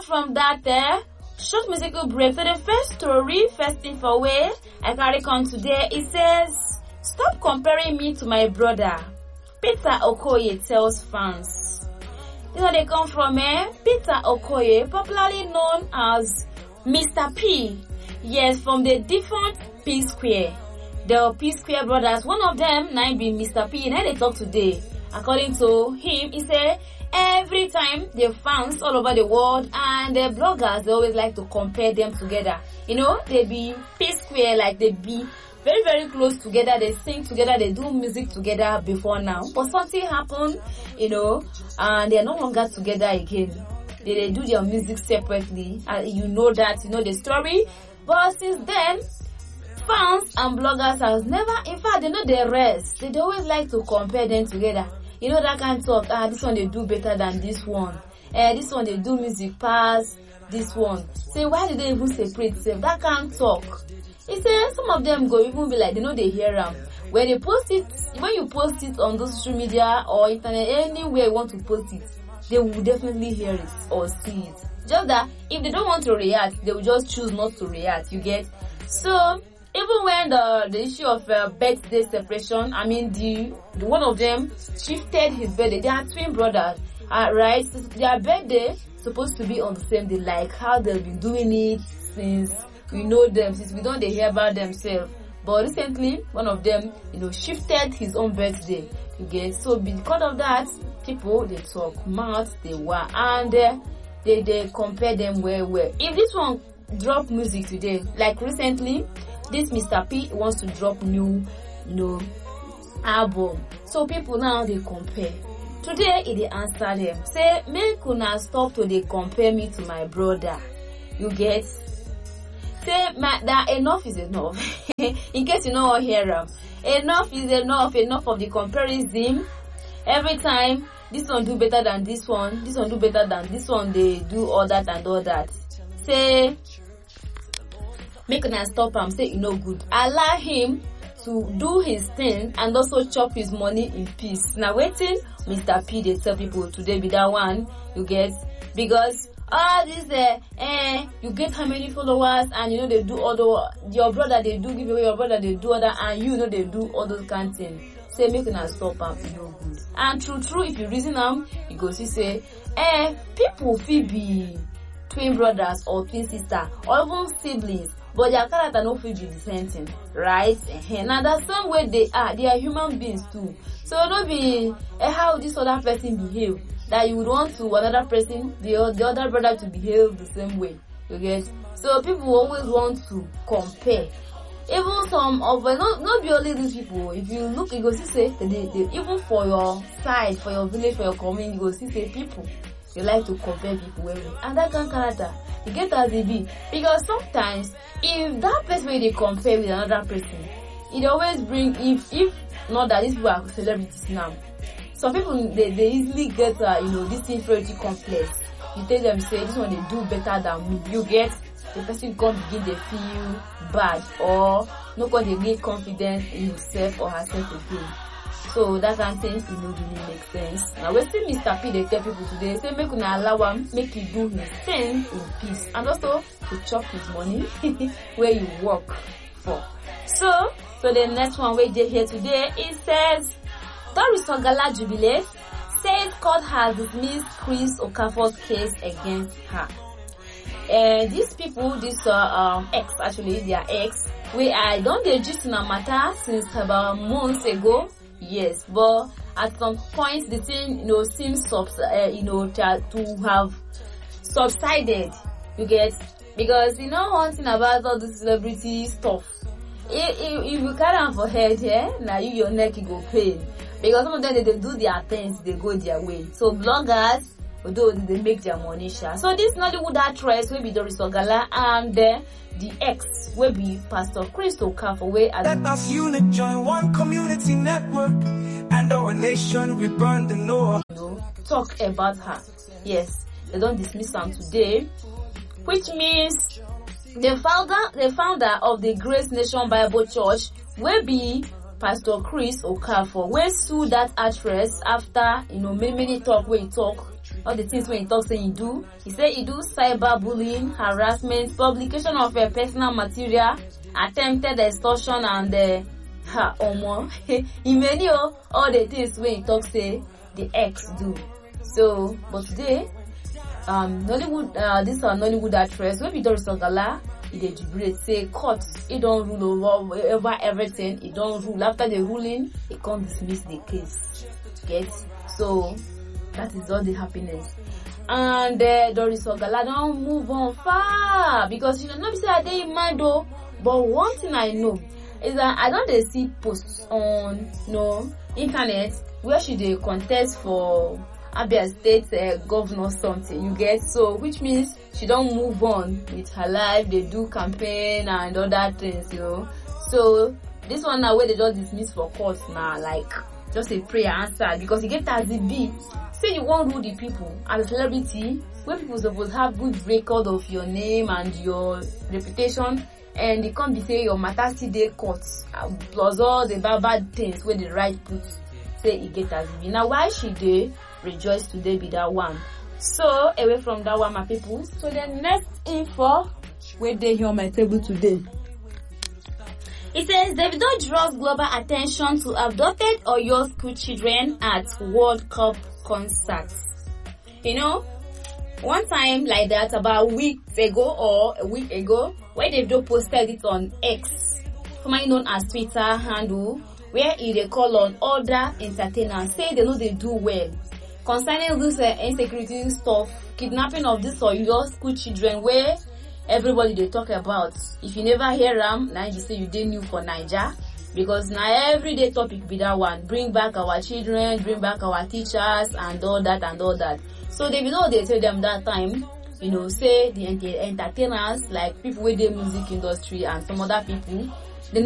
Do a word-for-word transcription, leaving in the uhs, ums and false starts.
from that there, short musical break. So the first story, first thing for where I carry on today, it says, stop comparing me to my brother. Peter Okoye tells fans. This is where they come from, eh? Peter Okoye, popularly known as Mister P. Yes, from the different P Square. The P Square brothers, one of them, now be Mister P, and they talk today. According to him, he said, every time the fans all over the world and the bloggers, they always like to compare them together. You know, they be P Square, like they be very, very close together. They sing together, they do music together before now. But something happened, you know, and they are no longer together again. They, they do their music separately. And you know that, you know the story. But since then, fans and bloggers have never, in fact, they know the rest. They always like to compare them together. You know that kind of talk, ah, this one they do better than this one. Eh, this one they do music past this one. Say, why did they even separate themselves? That kind of talk. He said some of them go even be like, they know they hear them. When they post it, when you post it on those social media or internet, anywhere you want to post it, they will definitely hear it or see it. Just that if they don't want to react, they will just choose not to react, you get? So, even when the, the issue of uh, birthday separation, I mean, the, the one of them shifted his birthday. They are twin brothers, uh, right? So their birthday supposed to be on the same day, like how they've been doing it since we know them, since we don't they hear about themselves. But recently, one of them, you know, shifted his own birthday. You get? So because of that, people they talk mad, they were, and uh, they they compare them well, well. If this one drop music today, like recently, this Mister P wants to drop new, you know, album. So people now they compare. Today he they answer them. Say, make una stop to they compare me to my brother. You get? Say my, that enough is enough. In case you know what hear them. Enough is enough, enough of the comparison. Every time this one do better than this one, this one do better than this one, they do all that and all that. Say, make una stop him, say you no good. Allow him to do his thing and also chop his money in peace. Now waiting, Mister P they tell people today be that one, you get, because all this uh, eh, you get how many followers and you know they do all the, your brother they do give away, your brother they do other, and you know they do all those kind of things. Say make una stop am, e no good. And true true, if you reason am, you go see say, eh, people fit be twin brothers or twin sister or even siblings, but their character no fit be the same thing, right? Uh-huh. Now the same way they are, they are human beings too. So no be eh, how this other person behave that you would want to another person, the, the other brother to behave the same way. You get? So people always want to compare. Even some of well, not not be only these people. If you look, you go see say they, they, even for your side, for your village, for your community, you go see say people they like to compare people well, and that kind of character you get as they be. Because sometimes if that person where they compare with another person, it always bring if if not that these people are celebrities now. Some people they, they easily get uh, you know this inferiority complex. You tell them say this one they do better than me. You get the person come begin they feel bad or no one they gain confidence in himself or herself again. So that kind of thing it don't really make sense. Now we see Mister P they tell people today say make una allow him make you do his thing in peace and also to chop his money where you work for. So so the next one we did here today it says Doris Jubilee says court has dismissed Chris Okafor's case against her. Uh, these people, this uh, um, ex actually, their ex, we I don't they just in a matter since about months ago. Yes, but at some point the thing you know seems subs uh, you know to, to have subsided. You get, because you know one thing about all this celebrity stuff. If, if, if you carry on for head here, yeah, now you your neck you go pain. Because some of them they, they do their things, they go their way. So bloggers, although they make their money share. So this Nollywood actress will be Doris Ogala and uh, the ex will be Pastor Chris Okafor. Where let us unit join one community network and our nation we burn the Noah. You know, talk about her. Yes, they don't dismiss her today, which means the founder, the founder of the Grace Nation Bible Church will be Pastor Chris Okafor, where sue that actress after you know many many talk where he talk all the things when he talks say he do. He say he do cyberbullying, harassment, publication of uh, personal material, attempted extortion, and uh, ha omo. He many oh, all the things when he talk say the ex do. So, but today, um, Nollywood, uh, this are Nollywood actress. When we do Ogala, he dey jubilate say court, he don't rule over, over everything. He don't rule. After the ruling, he can't dismiss the case. Get so that is all the happiness. And uh, Doris Ogala don't move on far because you know not say I dey in mind though. But one thing I know is that I don't dey see posts on you know internet where she dey contest for Abia State uh, governor something, you get, so which means she don't move on with her life. They do campaign and other things, you know. So this one now where they just dismiss for court now, like just a prayer answer because you get as it be. Say you won't rule the people as a celebrity, where people supposed have good record of your name and your reputation, and they can't be say your matter still dey court uh, plus all the bad bad things where the right put say it get as it be. Now why she dey rejoice today be that one. So away from that one, my people. So the next info where they here on my table today. It says Davido draws global attention to abducted Oyo school children at World Cup concerts. You know, one time like that about a week ago or a week ago, where Davido posted it on X, formerly known as Twitter handle, where he they call on other entertainers, say they know they do well concerning this uh, insecurity stuff, kidnapping of this Oyo school children, where everybody they talk about. If you never hear them, now you say you didn't new for Niger, because now everyday topic be that one. Bring back our children, bring back our teachers, and all that and all that. So they know they tell them that time, you know, say the entertainers like people with the music industry and some other people